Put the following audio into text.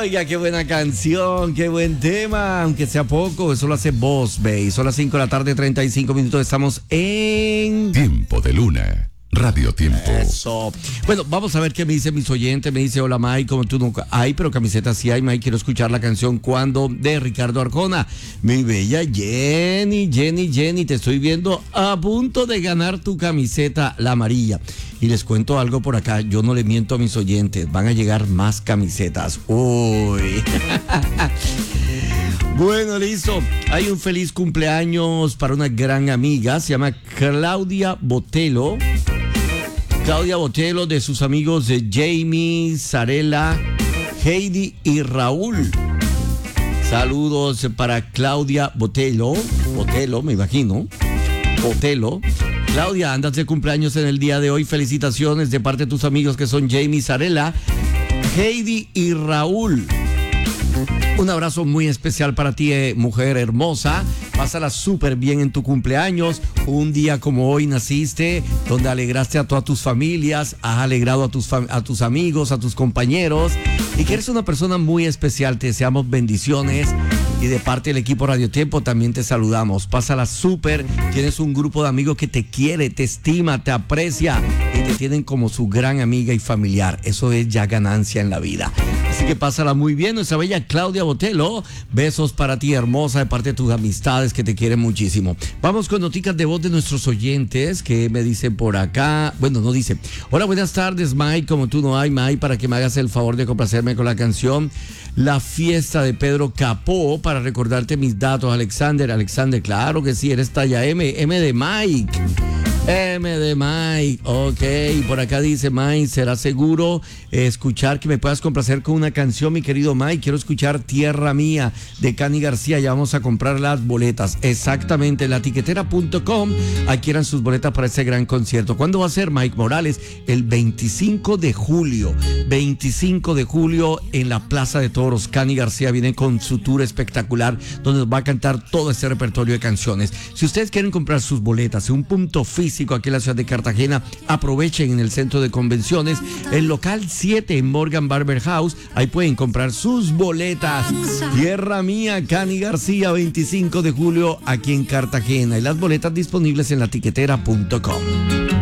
Oiga, qué buena canción, qué buen tema, aunque sea poco, eso lo hace Boss Bay. Son las 5 de la tarde, 35 minutos, estamos en... Tiempo de Luna, Radio Tiempo. Eso. Bueno, vamos a ver qué me dicen mis oyentes. Me dice, hola Mike, como tú nunca hay, pero camiseta sí hay, Mike, quiero escuchar la canción Cuando de Ricardo Arjona. Mi bella Jenny, te estoy viendo a punto de ganar tu camiseta, la amarilla. Y les cuento algo por acá, yo no le miento a mis oyentes, van a llegar más camisetas. Uy. Bueno, listo. Hay un feliz cumpleaños para una gran amiga, se llama Claudia Botelo. Claudia Botelo, de sus amigos de Jamie, Sarela, Heidi y Raúl. Saludos para Claudia Botelo, me imagino. Botelo. Claudia, andas de cumpleaños en el día de hoy. Felicitaciones de parte de tus amigos que son Jamie, Sarela, Heidi y Raúl. Un abrazo muy especial para ti, mujer hermosa. Pásala súper bien en tu cumpleaños. Un día como hoy naciste, donde alegraste a todas tus familias, has alegrado a tus amigos, a tus compañeros, y que eres una persona muy especial. Te deseamos bendiciones. Y de parte del equipo Radio Tiempo también te saludamos. Pásala súper. Tienes un grupo de amigos que te quiere, te estima, te aprecia y te tienen como su gran amiga y familiar. Eso es ya ganancia en la vida. Así que pásala muy bien, nuestra bella Claudia Botelo. Besos para ti, hermosa, de parte de tus amistades que te quieren muchísimo. Vamos con noticias de voz de nuestros oyentes que me dicen por acá. Bueno, no dice. Hola, buenas tardes, Mike. Como tú no hay, Mike, para que me hagas el favor de complacerme con la canción La Fiesta de Pedro Capó, para recordarte mis datos, Alexander, claro que sí, eres talla M de Mike. Ok, por acá dice Mike, ¿será seguro escuchar que me puedas complacer con una canción, mi querido Mike? Quiero escuchar Tierra Mía de Cani García, ya vamos a comprar las boletas. Exactamente, latiquetera.com, adquieran sus boletas para ese gran concierto. ¿Cuándo va a ser, Mike Morales? El 25 de julio en la Plaza de Toros. Cani García viene con su tour espectacular, donde nos va a cantar todo este repertorio de canciones. Si ustedes quieren comprar sus boletas en un punto físico aquí en la ciudad de Cartagena, aprovechen en el centro de convenciones, el local 7 en Morgan Barber House, ahí pueden comprar sus boletas. Tierra Mía, Cani García, 25 de julio aquí en Cartagena, y las boletas disponibles en latiquetera.com.